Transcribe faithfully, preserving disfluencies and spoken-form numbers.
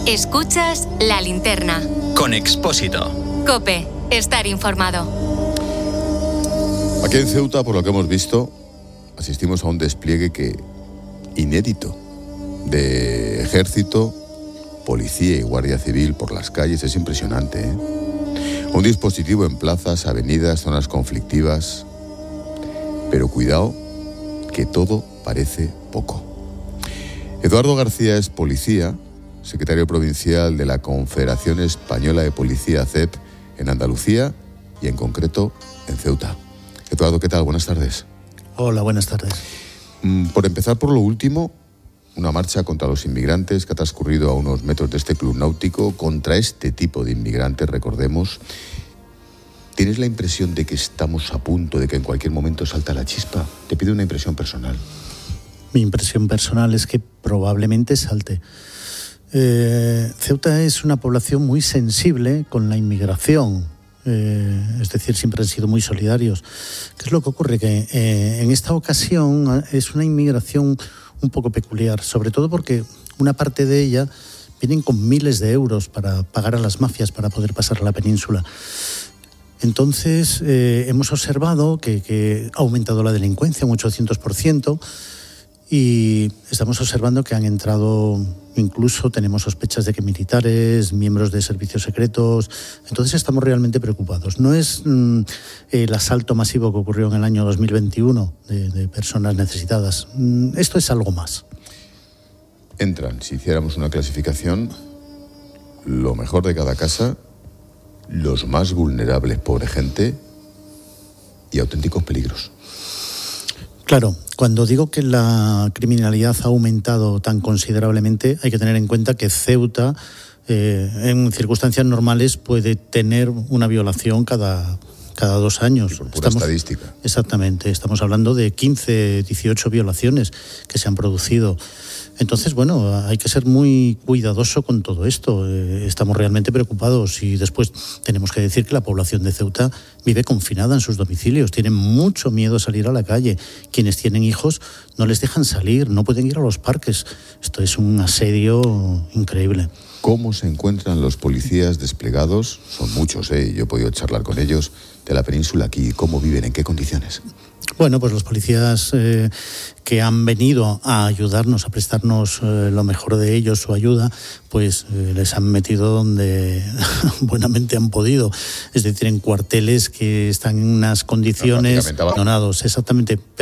Escuchas La Linterna. Con Expósito. COPE. Estar informado. Aquí en Ceuta, por lo que hemos visto, asistimos a un despliegue que inédito de ejército, policía y guardia civil por las calles. Es impresionante, ¿eh? Un dispositivo en plazas, avenidas, zonas conflictivas. Pero cuidado, que todo parece poco. Eduardo García es policía, secretario provincial de la Confederación Española de Policía, C E P, en Andalucía y en concreto en Ceuta. Eduardo, ¿qué tal? Buenas tardes. Hola, buenas tardes. Por empezar por lo último, una marcha contra los inmigrantes que ha transcurrido a unos metros de este club náutico, contra este tipo de inmigrantes, recordemos. ¿Tienes la impresión de que estamos a punto de que en cualquier momento salta la chispa? Te pido una impresión personal. Mi impresión personal es que probablemente salte. Eh, Ceuta es una población muy sensible con la inmigración, eh, es decir, siempre han sido muy solidarios. ¿Qué es lo que ocurre? Que eh, en esta ocasión es una inmigración un poco peculiar, sobre todo porque una parte de ella vienen con miles de euros para pagar a las mafias para poder pasar a la península. Entonces, eh, hemos observado que, que ha aumentado la delincuencia un ochocientos por ciento y estamos observando que han entrado, incluso tenemos sospechas de que militares, miembros de servicios secretos. Entonces estamos realmente preocupados. No es mm, el asalto masivo que ocurrió en el año dos mil veintiuno de, de personas necesitadas. Mm, esto es algo más. Entran, si hiciéramos una clasificación, lo mejor de cada casa, los más vulnerables, pobre gente, y auténticos peligros. Claro, cuando digo que la criminalidad ha aumentado tan considerablemente, hay que tener en cuenta que Ceuta, eh, en circunstancias normales, puede tener una violación cada, cada dos años. Y por pura estamos, estadística. Exactamente, estamos hablando de quince, dieciocho violaciones que se han producido. Entonces, bueno, hay que ser muy cuidadoso con todo esto. Eh, estamos realmente preocupados y después tenemos que decir que la población de Ceuta vive confinada en sus domicilios. Tienen mucho miedo a salir a la calle. Quienes tienen hijos no les dejan salir, no pueden ir a los parques. Esto es un asedio increíble. ¿Cómo se encuentran los policías desplegados? Son muchos, ¿eh? Yo he podido charlar con ellos de la península aquí. ¿Cómo viven? ¿En qué condiciones? Bueno, pues los policías eh, que han venido a ayudarnos, a prestarnos eh, lo mejor de ellos, su ayuda, pues eh, les han metido donde buenamente han podido. Es decir, en cuarteles que están en unas condiciones abandonados, exactamente.